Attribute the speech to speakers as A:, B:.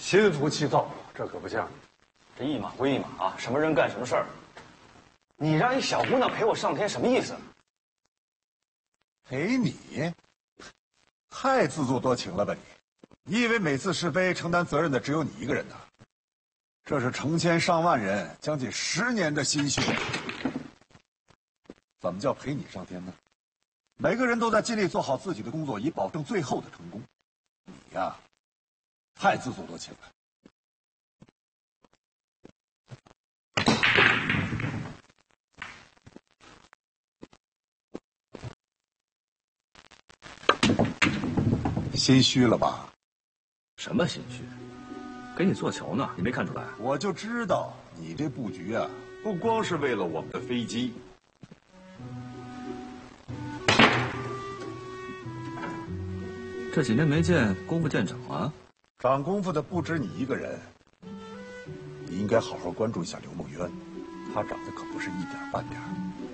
A: 心浮气躁，这可不像你。
B: 这一码归一码啊，什么人干什么事儿。你让一小姑娘陪我上天，什么意思？
C: 陪你？太自作多情了吧你！你以为每次试飞承担责任的只有你一个人呢？这是成千上万人，将近10年的心血。怎么叫陪你上天呢？每个人都在尽力做好自己的工作，以保证最后的成功。你呀，太自作多情了。心虚了吧？
B: 什么心虚？给你做球呢，你没看出来？
C: 我就知道你这布局啊，不光是为了我们的飞机。
B: 这几年没见，功夫见长啊！
C: 长功夫的不止你一个人，你应该好好关注一下刘梦渊，他长得可不是一点半点。